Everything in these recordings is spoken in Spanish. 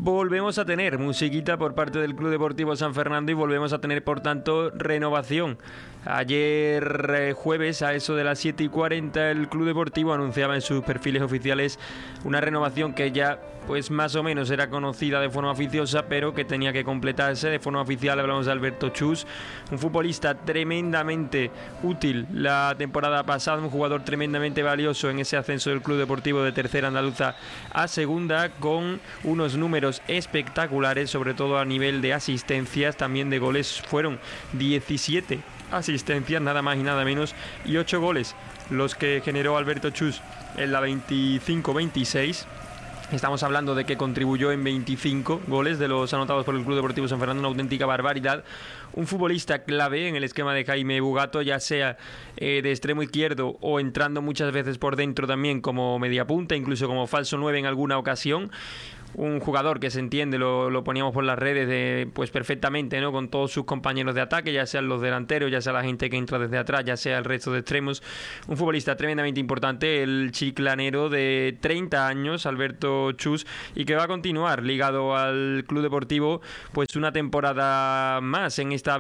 Volvemos a tener musiquita por parte del Club Deportivo San Fernando y volvemos a tener, por tanto, renovación. Ayer jueves, a eso de las 7:40, el Club Deportivo anunciaba en sus perfiles oficiales una renovación que ya, pues más o menos era conocida de forma oficiosa, pero que tenía que completarse de forma oficial. Hablamos de Alberto Chus, un futbolista tremendamente útil la temporada pasada, un jugador tremendamente valioso en ese ascenso del Club Deportivo de tercera andaluza a segunda, con unos números espectaculares, sobre todo a nivel de asistencias, también de goles. Fueron 17 asistencias, nada más y nada menos, y 8 goles los que generó Alberto Chus en la 25-26. Estamos hablando de que contribuyó en 25 goles de los anotados por el Club Deportivo San Fernando, una auténtica barbaridad. Un futbolista clave en el esquema de Jaime Bugato, ya sea de extremo izquierdo o entrando muchas veces por dentro también como mediapunta, incluso como falso 9 en alguna ocasión. Un jugador que se entiende, lo poníamos por las redes pues perfectamente, ¿no? Con todos sus compañeros de ataque, ya sean los delanteros, ya sea la gente que entra desde atrás, ya sea el resto de extremos. Un futbolista tremendamente importante, el chiclanero de 30 años, Alberto Chus, y que va a continuar ligado al Club Deportivo pues una temporada más en esta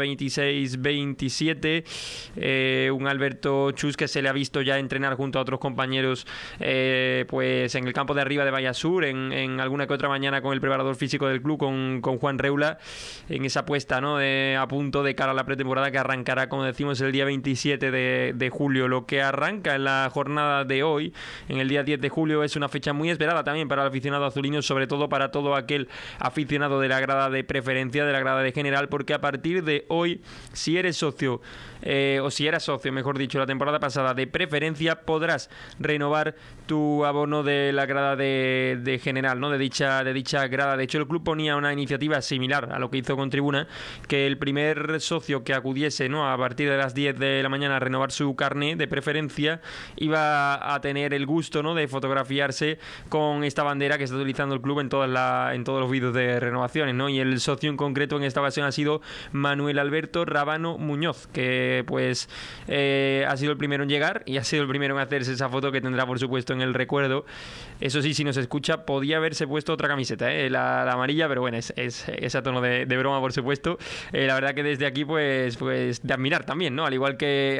26-27. Un Alberto Chus que se le ha visto ya entrenar junto a otros compañeros pues en el campo de arriba de Vallasur, en alguna que otra mañana con el preparador físico del club, con Juan Reula, en esa apuesta, ¿no? A punto de cara a la pretemporada que arrancará, como decimos, el día 27 de julio. Lo que arranca en la jornada de hoy, en el día 10 de julio, es una fecha muy esperada también para el aficionado azulino, sobre todo para todo aquel aficionado de la grada de preferencia, de la grada de general, porque a partir de hoy, si eres socio, o si eras socio, mejor dicho, la temporada pasada de preferencia, podrás renovar tu abono de la grada de general, ¿no? De dicha grada. De hecho, el club ponía una iniciativa similar a lo que hizo con Tribuna, que el primer socio que acudiese, ¿no?, a partir de las 10 de la mañana a renovar su carné de preferencia, iba a tener el gusto, ¿no?, de fotografiarse con esta bandera que está utilizando el club en todos los vídeos de renovaciones, ¿no? Y el socio en concreto en esta ocasión ha sido Manuel Alberto Rábano Muñoz, que pues ha sido el primero en llegar y ha sido el primero en hacerse esa foto, que tendrá por supuesto en el recuerdo. Eso sí, si nos escucha, podía haberse puesto otra camiseta, la amarilla, pero bueno, es a tono de broma, por supuesto. La verdad que desde aquí pues de admirar también, ¿no? Al igual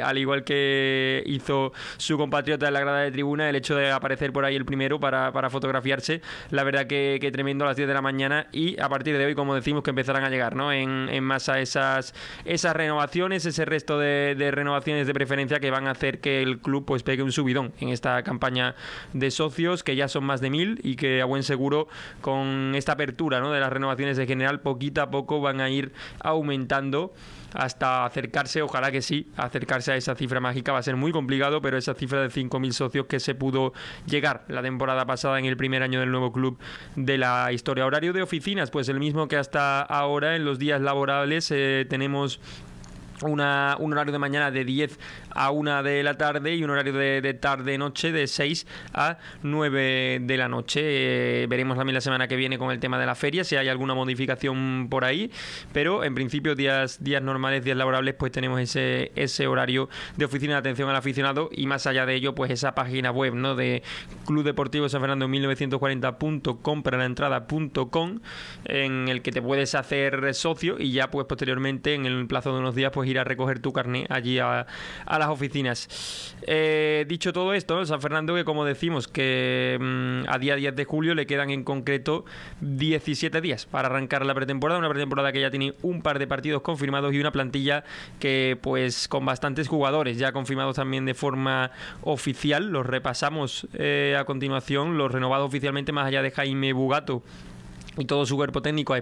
que hizo su compatriota en la grada de Tribuna, el hecho de aparecer por ahí el primero para fotografiarse, la verdad que tremendo a las 10 de la mañana. Y a partir de hoy, como decimos, que empezarán a llegar, ¿no?, en masa esas renovaciones, ese resto de renovaciones de preferencia que van a hacer que el club pues pegue un subidón en esta campaña de socios, que ya son más de 1000 y que a buen seguro con esta apertura, ¿no?, de las renovaciones de general, poquito a poco van a ir aumentando hasta acercarse, ojalá que sí, acercarse a esa cifra mágica. Va a ser muy complicado, pero esa cifra de 5000 socios que se pudo llegar la temporada pasada en el primer año del nuevo club de la historia. Horario de oficinas, pues el mismo que hasta ahora. En los días laborables tenemos un horario de mañana de 10 a 1 de la tarde y un horario de tarde-noche de 6 a 9 de la noche. Veremos también la semana que viene con el tema de la feria, si hay alguna modificación por ahí, pero en principio días normales, días laborables, pues tenemos ese horario de oficina de atención al aficionado. Y más allá de ello, pues esa página web, ¿no?, de Club Deportivo San Fernando 1940.com, para la entrada.com, en el que te puedes hacer socio y ya pues posteriormente, en el plazo de unos días, pues ir a recoger tu carné allí a las oficinas. Dicho todo esto, ¿no?, San Fernando, que como decimos que a día 10 de julio le quedan en concreto 17 días para arrancar la pretemporada, una pretemporada que ya tiene un par de partidos confirmados y una plantilla que pues con bastantes jugadores ya confirmados también de forma oficial. Los repasamos a continuación, los renovados oficialmente, más allá de Jaime Bugato y todo su cuerpo técnico, a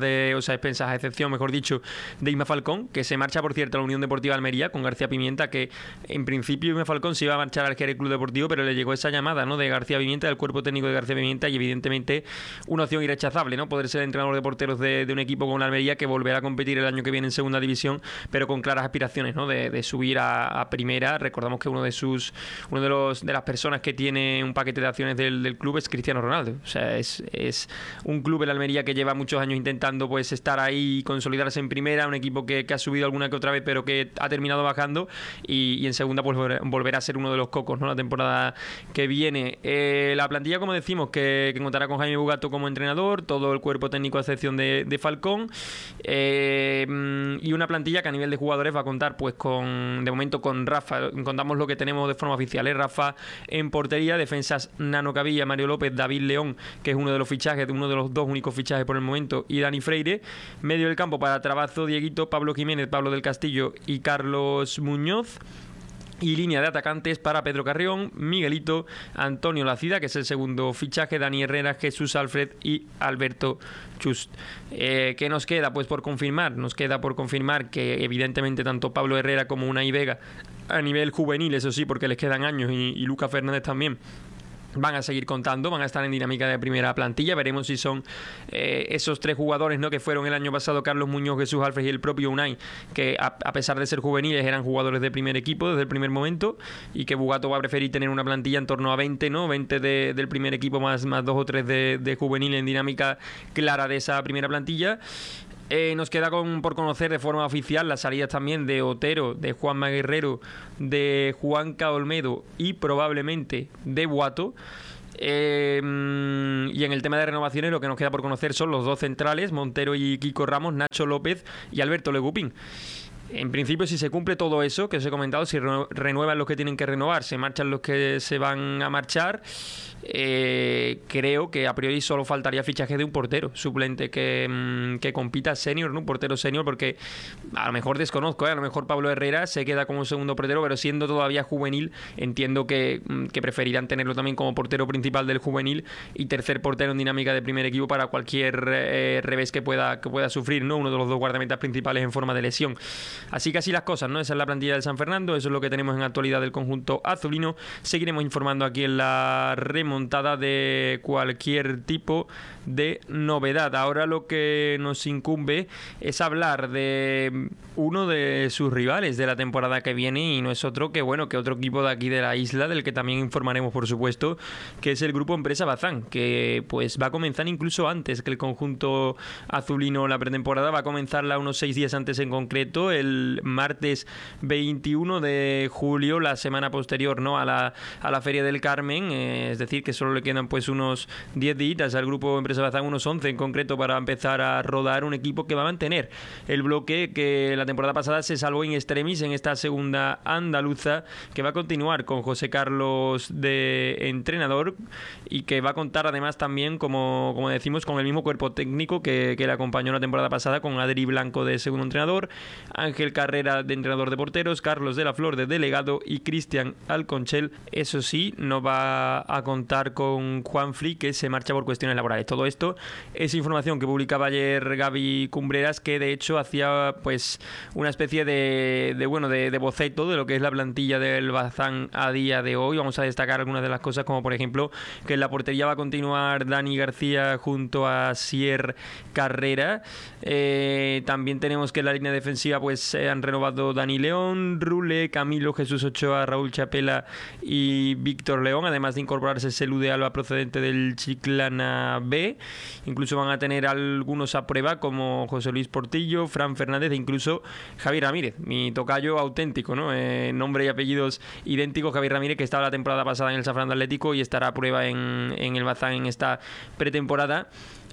excepción, mejor dicho, de Isma Falcón, que se marcha, por cierto, a la Unión Deportiva Almería con García Pimienta, que en principio Isma Falcón se iba a marchar al Jerez Club Deportivo, pero le llegó esa llamada, ¿no?, de García Pimienta, del cuerpo técnico de García Pimienta, y evidentemente una opción irrechazable, ¿no?, poder ser entrenador de porteros de un equipo como la Almería, que volverá a competir el año que viene en segunda división, pero con claras aspiraciones, ¿no?, de subir a primera. Recordamos que de las personas que tiene un paquete de acciones del club es Cristiano Ronaldo. O sea, es un club el Almería, que lleva muchos años intentando pues estar ahí y consolidarse en primera, un equipo que ha subido alguna que otra vez pero que ha terminado bajando, y en segunda pues volverá a ser uno de los cocos, ¿no?, la temporada que viene. La plantilla, como decimos, que contará con Jaime Bugato como entrenador, todo el cuerpo técnico a excepción de Falcón, y una plantilla que a nivel de jugadores va a contar pues de momento con Rafa. Contamos lo que tenemos de forma oficial, Rafa en portería, defensas Nano Cavilla, Mario López, David León, que es uno de los fichajes, uno de los dos únicos fichajes por el momento, y Dani Freire. Medio del campo para Trabazo, Dieguito, Pablo Jiménez, Pablo del Castillo y Carlos Muñoz. Y línea de atacantes para Pedro Carrión, Miguelito, Antonio Lacida, que es el segundo fichaje, Dani Herrera, Jesús Alfred y Alberto Chust. ¿Qué nos queda? Pues por confirmar. Nos queda por confirmar que evidentemente tanto Pablo Herrera como Unai Vega, a nivel juvenil, eso sí, porque les quedan años, y Lucas Fernández también, van a seguir contando, van a estar en dinámica de primera plantilla. Veremos si son esos tres jugadores, ¿no?, que fueron el año pasado Carlos Muñoz, Jesús Alfred y el propio Unai, que a pesar de ser juveniles eran jugadores de primer equipo desde el primer momento, y que Bugato va a preferir tener una plantilla en torno a 20, ¿no? 20 del primer equipo más 2 o 3 de juvenil en dinámica clara de esa primera plantilla. Nos queda por conocer de forma oficial las salidas también de Otero, de Juanma Guerrero, de Juanca Olmedo y probablemente de Buato. Y en el tema de renovaciones lo que nos queda por conocer son los dos centrales, Montero y Kiko Ramos, Nacho López y Alberto Legupín. En principio, si se cumple todo eso que os he comentado, si renuevan los que tienen que renovar, se marchan los que se van a marchar, creo que a priori solo faltaría fichaje de un portero suplente que compita senior, ¿no? Un portero senior, porque a lo mejor desconozco, a lo mejor Pablo Herrera se queda como segundo portero, pero siendo todavía juvenil, entiendo que preferirán tenerlo también como portero principal del juvenil y tercer portero en dinámica de primer equipo para cualquier revés que pueda sufrir, ¿no?, uno de los dos guardametas principales en forma de lesión. Así que así las cosas, ¿no? Esa es la plantilla del San Fernando, eso es lo que tenemos en actualidad del conjunto azulino. Seguiremos informando aquí en la remontada de cualquier tipo de novedad. Ahora lo que nos incumbe es hablar de uno de sus rivales de la temporada que viene, y no es otro que otro equipo de aquí de la isla, del que también informaremos, por supuesto, que es el Grupo Empresa Bazán, que pues va a comenzar incluso antes que el conjunto azulino la pretemporada. Va a comenzarla unos 6 días antes, en concreto el martes 21 de julio, la semana posterior, ¿no?, a la Feria del Carmen, es decir, que solo le quedan pues unos 10 días al Grupo Empresa Bazán, unos 11 en concreto, para empezar a rodar un equipo que va a mantener el bloque que la temporada pasada se salvó in extremis en esta segunda andaluza, que va a continuar con José Carlos de entrenador, y que va a contar además también, como decimos, con el mismo cuerpo técnico que le acompañó la temporada pasada, con Adri Blanco de segundo entrenador, Ángel Carrera de entrenador de porteros, Carlos de la Flor de delegado y Cristian Alconchel, eso sí, no va a contar con Juan Fri, que se marcha por cuestiones laborales. Todo esto es información que publicaba ayer Gaby Cumbreras, que de hecho hacía pues una especie de boceto de lo que es la plantilla del Bazán a día de hoy. Vamos a destacar algunas de las cosas, como por ejemplo que en la portería va a continuar Dani García junto a Sier Carrera. También tenemos que en la línea defensiva pues han renovado Dani León, Rule, Camilo, Jesús Ochoa, Raúl Chapela y Víctor León, además de incorporarse Selu de Alba procedente del Chiclana B. Incluso van a tener algunos a prueba, como José Luis Portillo, Fran Fernández e incluso Javier Ramírez, mi tocayo auténtico, ¿no? Nombre y apellidos idénticos. Javier Ramírez, que estaba la temporada pasada en el San Fernando Atlético y estará a prueba en el Bazán en esta pretemporada.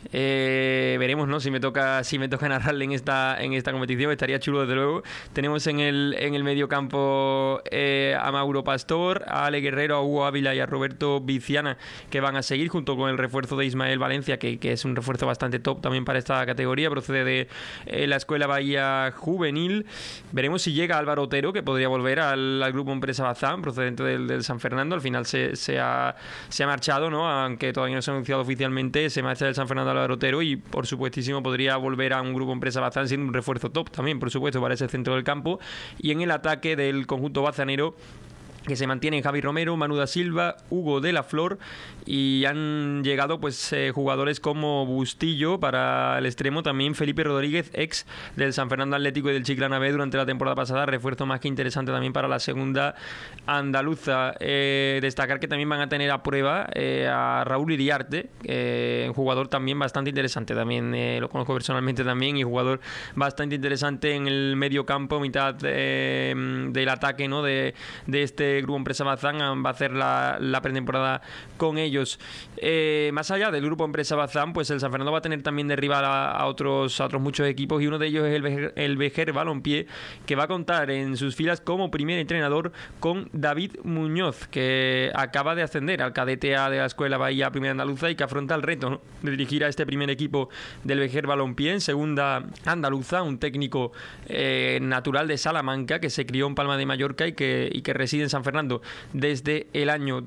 Veremos, ¿no?, si me toca narrarle en esta competición. Estaría chulo, desde luego. Tenemos en el medio campo a Mauro Pastor, a Ale Guerrero, a Hugo Ávila y a Roberto Viciana, que van a seguir junto con el refuerzo de Ismael Valencia, que es un refuerzo bastante top también para esta categoría, procede de la Escuela Bahía Juvenil. Veremos si llega Álvaro Otero, que podría volver al Grupo Empresa Bazán, procedente del San Fernando. Al final se ha marchado, ¿no?, aunque todavía no se ha anunciado oficialmente. Se marcha del San Fernando Álvaro Otero, y por supuestísimo podría volver a un Grupo Empresa Bazán, siendo un refuerzo top también, por supuesto, para ese centro del campo. Y en el ataque del conjunto bazanero que se mantienen Javi Romero, Manu da Silva, Hugo de la Flor, y han llegado pues jugadores como Bustillo para el extremo, también Felipe Rodríguez, ex del San Fernando Atlético y del Chiclana B durante la temporada pasada, refuerzo más que interesante también para la segunda andaluza. Destacar que también van a tener a prueba a Raúl Iriarte, un jugador también bastante interesante, también lo conozco personalmente también, y jugador bastante interesante en el medio campo, mitad del ataque, ¿no? de este Grupo Empresa Bazán. Va a hacer la pretemporada con ellos. Más allá del Grupo Empresa Bazán, pues el San Fernando va a tener también de rival a otros muchos equipos, y uno de ellos es el Vejer Balompié, que va a contar en sus filas como primer entrenador con David Muñoz, que acaba de ascender al cadete A de la Escuela Bahía Primera Andaluza y que afronta el reto, ¿no?, de dirigir a este primer equipo del Vejer Balompié en segunda andaluza, un técnico natural de Salamanca que se crió en Palma de Mallorca y que reside en San Fernando desde el año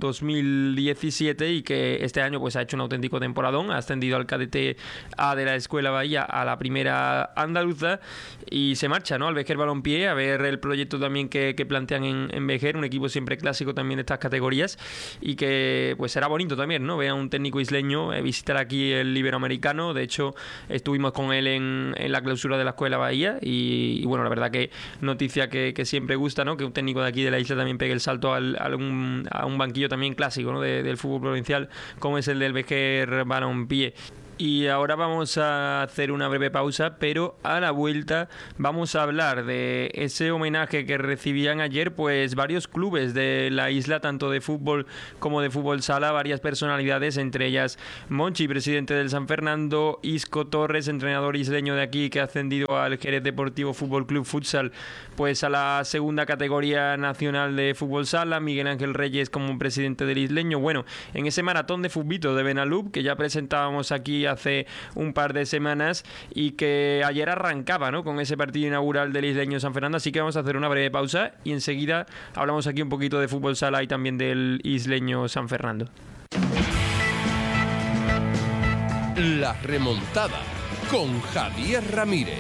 2017, y que este año pues ha hecho un auténtico temporadón, ha ascendido al cadete A de la Escuela Bahía a la primera andaluza y se marcha, ¿no?, al Vejer Balompié a ver el proyecto también que plantean en Vejer, un equipo siempre clásico también de estas categorías, y que pues será bonito también, ¿no?, ver a un técnico isleño visitar aquí el Iberoamericano. De hecho estuvimos con él en la clausura de la Escuela Bahía y bueno, la verdad que noticia que siempre gusta, ¿no?, que un técnico de aquí de la isla también pegue el salto a un banquillo también clásico, ¿no?, del fútbol provincial, como es el del Vejer Balompié. Y ahora vamos a hacer una breve pausa, pero a la vuelta vamos a hablar de ese homenaje que recibían ayer pues varios clubes de la isla, tanto de fútbol como de fútbol sala, varias personalidades, entre ellas Monchi, presidente del San Fernando, Isco Torres, entrenador isleño de aquí que ha ascendido al Jerez Deportivo Fútbol Club Futsal pues a la segunda categoría nacional de fútbol sala, Miguel Ángel Reyes como presidente del isleño. Bueno, en ese maratón de futbito de Benalub que ya presentábamos aquí hace un par de semanas y que ayer arrancaba, ¿no?, con ese partido inaugural del isleño San Fernando, así que vamos a hacer una breve pausa y enseguida hablamos aquí un poquito de fútbol sala y también del isleño San Fernando. La remontada con Javier Ramírez.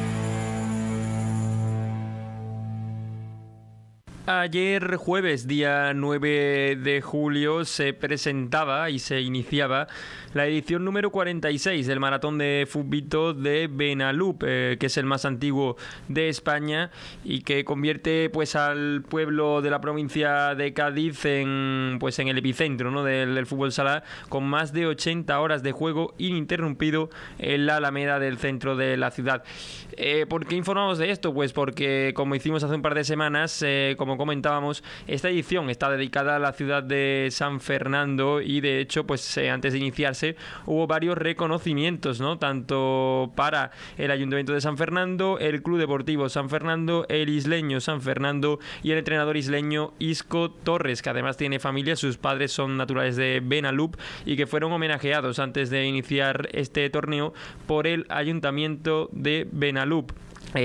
Ayer jueves, día 9 de julio, se presentaba y se iniciaba la edición número 46 del maratón de futbito de Benalub, que es el más antiguo de España y que convierte pues al pueblo de la provincia de Cádiz en el epicentro, ¿no?, del fútbol sala, con más de 80 horas de juego ininterrumpido en la Alameda del centro de la ciudad. ¿Por qué informamos de esto? Pues porque, como hicimos hace un par de semanas, como comentábamos, esta edición está dedicada a la ciudad de San Fernando y de hecho pues antes de iniciarse hubo varios reconocimientos, ¿no?, tanto para el Ayuntamiento de San Fernando, el Club Deportivo San Fernando, el isleño San Fernando y el entrenador isleño Isco Torres, que además tiene familia, sus padres son naturales de Benalub y que fueron homenajeados antes de iniciar este torneo por el Ayuntamiento de Benalub.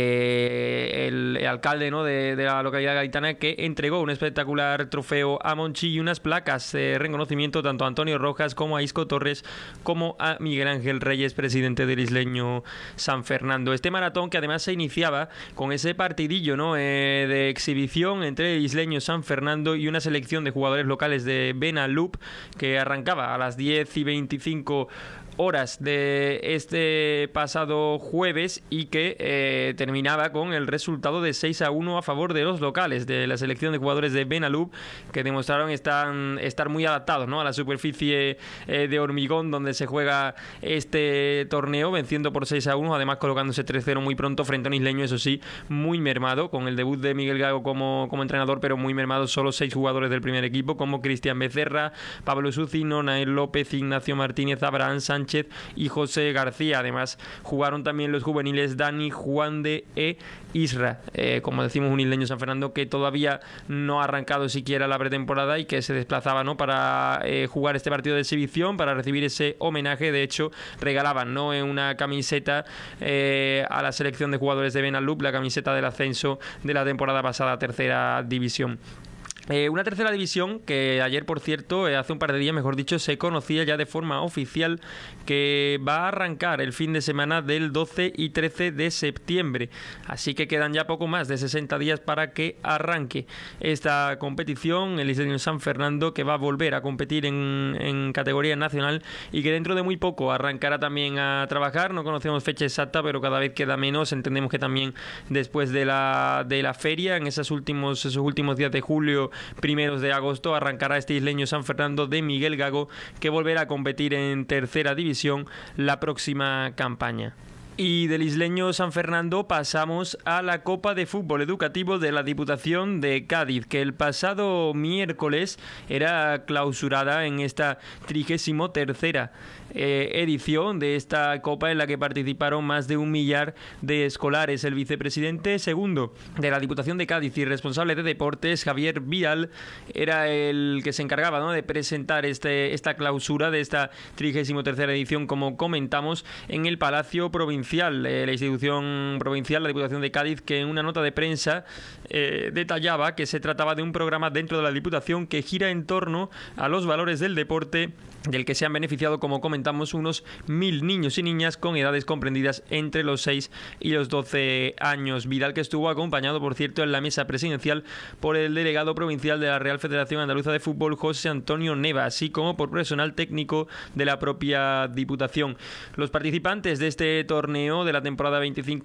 El alcalde, ¿no?, de la localidad gaditana, que entregó un espectacular trofeo a Monchi y unas placas de reconocimiento tanto a Antonio Rojas como a Isco Torres como a Miguel Ángel Reyes, presidente del isleño San Fernando. Este maratón que además se iniciaba con ese partidillo, ¿no?, de exhibición entre el isleño San Fernando y una selección de jugadores locales de Benalub, que arrancaba a las 10:25 horas de este pasado jueves y que terminaba con el resultado de 6-1 a favor de los locales de la selección de jugadores de Benalub, que demostraron estar muy adaptados, ¿no?, a la superficie de hormigón donde se juega este torneo, venciendo por 6-1, además colocándose 3-0 muy pronto frente a un isleño, eso sí, muy mermado, con el debut de Miguel Gago como entrenador, pero muy mermado, solo 6 jugadores del primer equipo, como Cristian Becerra, Pablo Sucino, Nael López, Ignacio Martínez, Abraham Sánchez y José García. Además jugaron también los juveniles Dani, Juan de Isra, como decimos, un isleño San Fernando que todavía no ha arrancado siquiera la pretemporada y que se desplazaba, ¿no?, para jugar este partido de exhibición, para recibir ese homenaje. De hecho regalaban, ¿no?, una camiseta a la selección de jugadores de Benalub, la camiseta del ascenso de la temporada pasada a tercera división. Una tercera división que ayer, por cierto, hace un par de días, mejor dicho, se conocía ya de forma oficial que va a arrancar el fin de semana del 12 y 13 de septiembre. Así que quedan ya poco más de 60 días para que arranque esta competición. El Isleño San Fernando, que va a volver a competir en categoría nacional y que dentro de muy poco arrancará también a trabajar. No conocemos fecha exacta, pero cada vez queda menos. Entendemos que también después de la feria, en esos últimos días de julio, primeros de agosto, arrancará este Isleño San Fernando de Miguel Gago, que volverá a competir en tercera división la próxima campaña. Y del Isleño San Fernando pasamos a la Copa de Fútbol Educativo de la Diputación de Cádiz, que el pasado miércoles era clausurada en esta 33ª edición de esta Copa, en la que participaron más de 1 millar de escolares. El vicepresidente segundo de la Diputación de Cádiz y responsable de deportes, Javier Vidal, era el que se encargaba, ¿no?, de presentar esta clausura de esta 33ª edición, como comentamos, en el Palacio Provincial, la institución provincial, la Diputación de Cádiz, que en una nota de prensa detallaba que se trataba de un programa dentro de la Diputación que gira en torno a los valores del deporte, del que se han beneficiado, como comentamos, unos 1.000 niños y niñas con edades comprendidas entre los 6 y los 12 años. Vidal, que estuvo acompañado, por cierto, en la mesa presidencial por el delegado provincial de la Real Federación Andaluza de Fútbol, José Antonio Neva, así como por personal técnico de la propia Diputación. Los participantes de este torneo de la temporada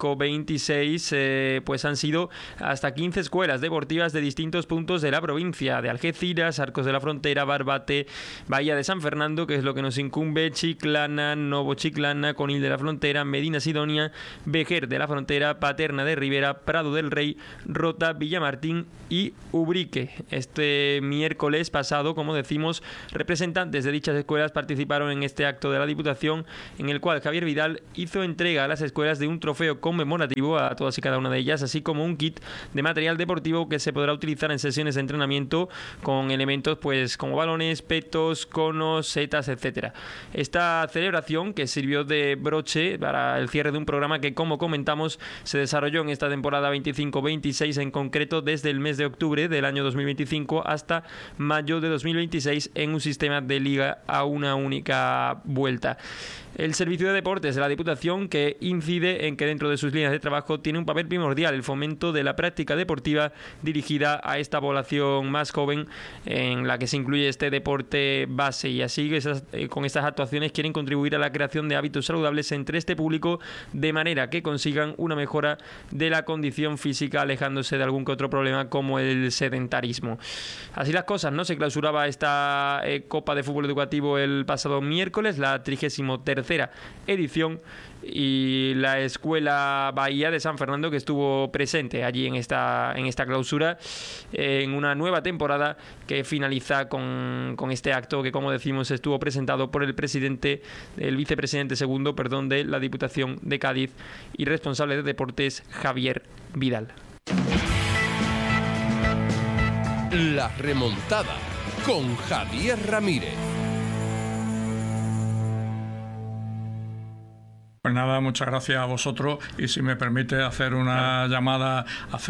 25-26 pues han sido hasta 15 escuelas deportivas de distintos puntos de la provincia: de Algeciras, Arcos de la Frontera, Barbate, Bahía de San Fernando, que es lo que nos incumbe, Chiclana, Novo Chiclana, Conil de la Frontera, Medina Sidonia, Vejer de la Frontera, Paterna de Ribera, Prado del Rey, Rota, Villamartín y Ubrique. Este miércoles pasado, como decimos, representantes de dichas escuelas participaron en este acto de la Diputación, en el cual Javier Vidal hizo entrega a las escuelas de un trofeo conmemorativo a todas y cada una de ellas, así como un kit de material deportivo que se podrá utilizar en sesiones de entrenamiento con elementos pues como balones, petos, conos, setas, etcétera. Esta celebración, que sirvió de broche para el cierre de un programa que, como comentamos, se desarrolló en esta temporada 25-26, en concreto desde el mes de octubre del año 2025 hasta mayo de 2026, en un sistema de liga a una única vuelta. El Servicio de Deportes de la Diputación, que incide en que dentro de sus líneas de trabajo tiene un papel primordial el fomento de la práctica deportiva dirigida a esta población más joven, en la que se incluye este deporte base, y así con estas actuaciones quieren contribuir a la creación de hábitos saludables entre este público, de manera que consigan una mejora de la condición física, alejándose de algún que otro problema como el sedentarismo. Así las cosas, ¿no? Se clausuraba esta Copa de Fútbol Educativo el pasado miércoles, la 33ª edición, y la Escuela Bahía de San Fernando, que estuvo presente allí en esta clausura, en una nueva temporada que finaliza con este acto que, como decimos, estuvo presentado por el vicepresidente segundo, de la Diputación de Cádiz y responsable de deportes, Javier Vidal. La remontada con Javier Ramírez. Pues nada, muchas gracias a vosotros, y si me permite hacer una llamada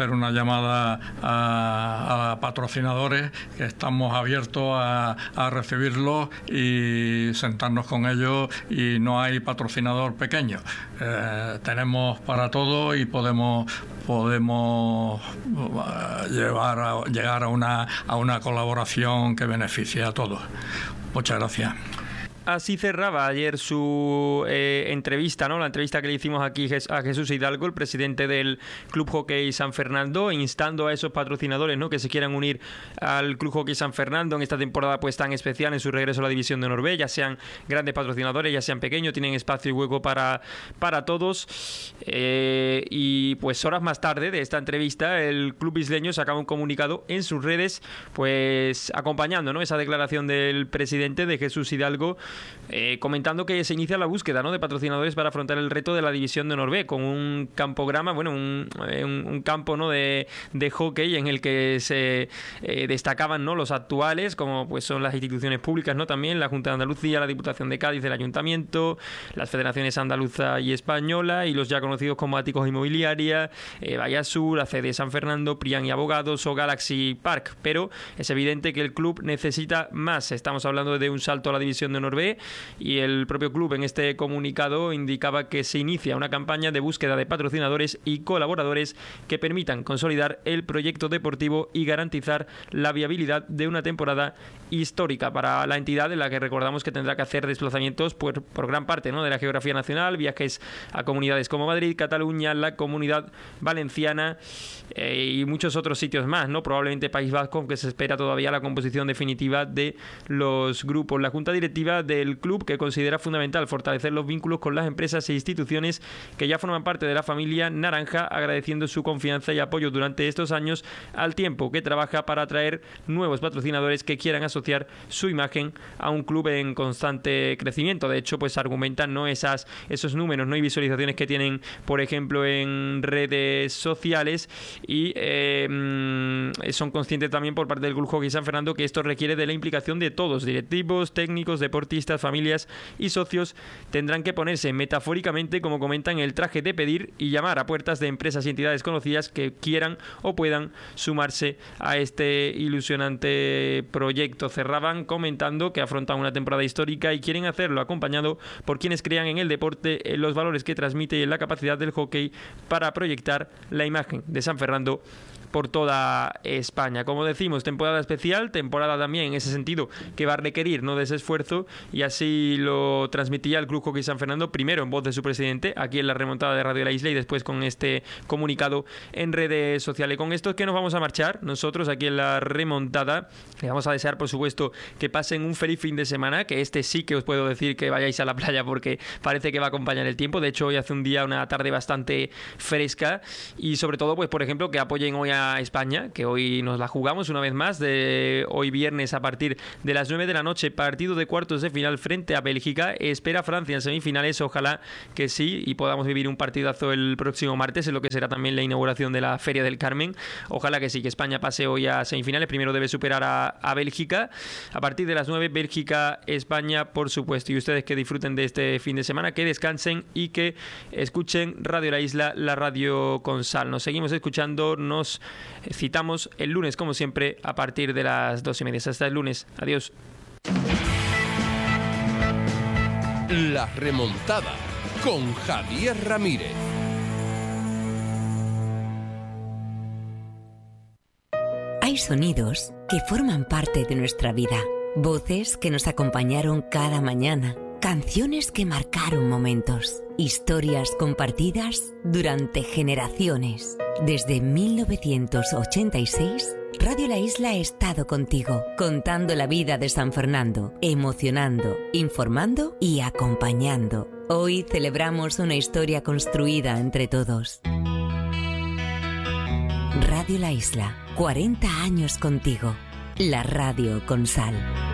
a patrocinadores, que estamos abiertos a recibirlos y sentarnos con ellos, y no hay patrocinador pequeño. Tenemos para todo y podemos llegar a una colaboración que beneficie a todos. Muchas gracias. Así cerraba ayer su entrevista, ¿no? La entrevista que le hicimos aquí a Jesús Hidalgo, el presidente del Club Hockey San Fernando, instando a esos patrocinadores, ¿no?, que se quieran unir al Club Hockey San Fernando en esta temporada pues tan especial, en su regreso a la División de Honor B, ya sean grandes patrocinadores, ya sean pequeños, tienen espacio y hueco para todos. Y pues horas más tarde de esta entrevista, el club isleño sacaba un comunicado en sus redes, pues acompañando, ¿no?, esa declaración del presidente, de Jesús Hidalgo, comentando que se inicia la búsqueda, ¿no?, de patrocinadores para afrontar el reto de la división de honor B, con un campograma, un campo, ¿no?, de hockey en el que se destacaban, ¿no?, los actuales, como pues son las instituciones públicas, ¿no?, también la Junta de Andalucía, la Diputación de Cádiz, el Ayuntamiento, las federaciones andaluza y española, y los ya conocidos como Áticos Inmobiliaria, Vallasur, ACD San Fernando, Prian y Abogados o Galaxy Park. Pero es evidente que el club necesita más. Estamos hablando de un salto a la división de honor B, y el propio club en este comunicado indicaba que se inicia una campaña de búsqueda de patrocinadores y colaboradores que permitan consolidar el proyecto deportivo y garantizar la viabilidad de una temporada histórica para la entidad, en la que recordamos que tendrá que hacer desplazamientos por gran parte, ¿no?, de la geografía nacional, viajes a comunidades como Madrid, Cataluña, la Comunidad Valenciana y muchos otros sitios más, ¿no? Probablemente País Vasco, aunque se espera todavía la composición definitiva de los grupos. La Junta Directiva del club, que considera fundamental fortalecer los vínculos con las empresas e instituciones que ya forman parte de la familia naranja, agradeciendo su confianza y apoyo durante estos años, al tiempo que trabaja para atraer nuevos patrocinadores que quieran asociar su imagen a un club en constante crecimiento. De hecho, pues argumentan, ¿no?, esos números, ¿no?, y visualizaciones que tienen, por ejemplo, en redes sociales, y son conscientes también por parte del Club Hockey San Fernando que esto requiere de la implicación de todos, directivos, técnicos, deportistas, familias y socios. Tendrán que ponerse metafóricamente, como comentan, el traje de pedir y llamar a puertas de empresas y entidades conocidas que quieran o puedan sumarse a este ilusionante proyecto. Cerraban comentando que afrontan una temporada histórica y quieren hacerlo acompañado por quienes crean en el deporte, en los valores que transmite y en la capacidad del hockey para proyectar la imagen de San Fernando por toda España. Como decimos, temporada especial, temporada también en ese sentido que va a requerir, ¿no?, de ese esfuerzo, y así lo transmitía el Club Hockey San Fernando, primero en voz de su presidente, aquí en la remontada de Radio La Isla, y después con este comunicado en redes sociales. Con esto es que nos vamos a marchar nosotros aquí en la remontada. Le vamos a desear, por supuesto, que pasen un feliz fin de semana, que sí que os puedo decir que vayáis a la playa, porque parece que va a acompañar el tiempo. De hecho, hoy hace una tarde bastante fresca, y sobre todo, pues por ejemplo, que apoyen hoy a España, que hoy nos la jugamos una vez más, de hoy viernes a partir de las 9 de la noche, partido de cuartos de final frente a Bélgica. Espera Francia en semifinales, ojalá que sí, y podamos vivir un partidazo el próximo martes, en lo que será también la inauguración de la Feria del Carmen. Ojalá que sí, que España pase hoy a semifinales. Primero debe superar a Bélgica. A partir de las 9, Bélgica, España, por supuesto. Y ustedes que disfruten de este fin de semana, que descansen y que escuchen Radio La Isla, la radio con sal. Nos seguimos escuchando, nos citamos el lunes, como siempre, a partir de las 2:30. Hasta el lunes. Adiós. La remontada con Javier Ramírez. Hay sonidos que forman parte de nuestra vida, voces que nos acompañaron cada mañana, canciones que marcaron momentos, historias compartidas durante generaciones. Desde 1986, Radio La Isla ha estado contigo, contando la vida de San Fernando, emocionando, informando y acompañando. Hoy celebramos una historia construida entre todos. Radio La Isla, 40 años contigo. La radio con sal.